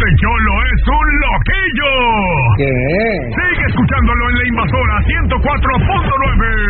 Este cholo es un loquillo. ¿Qué? Sigue escuchándolo en La Invasora 104.9.